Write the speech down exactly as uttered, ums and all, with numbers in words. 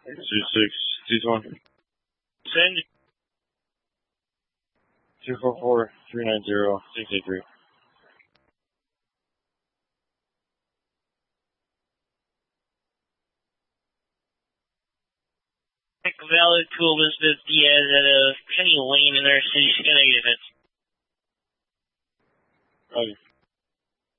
Two six two one. Send. Two four four three nine zero six eight three. Valid to Elizabeth Diaz at a Penny Lane in our city, Connecticut. Okay.